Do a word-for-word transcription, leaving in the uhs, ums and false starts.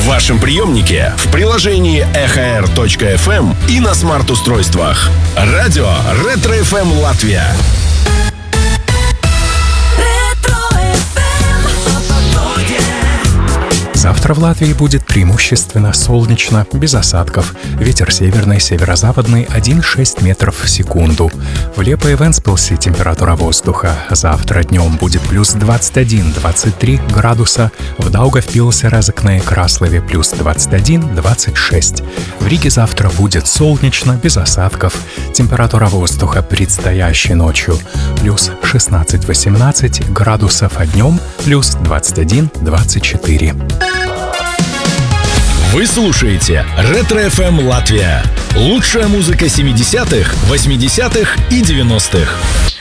вашем приемнике, в приложении эхо эр точка эф эм и на смарт-устройствах. Радио Ретро-эф эм Латвия. Завтра в Латвии будет преимущественно солнечно, без осадков. Ветер северный, северо-западный один и шесть метров в секунду. В Лепо и Вентспилсе температура воздуха завтра днем будет плюс двадцать один - двадцать три градуса. В Даугавпилсе, Разокне и Краслове плюс двадцать один - двадцать шесть. В Риге завтра будет солнечно, без осадков. Температура воздуха предстоящей ночью плюс шестнадцать - восемнадцать градусов, а днем плюс двадцать один - двадцать четыре. Вы слушаете Ретро-эф эм Латвия. Лучшая музыка семидесятых, восьмидесятых и девяностых.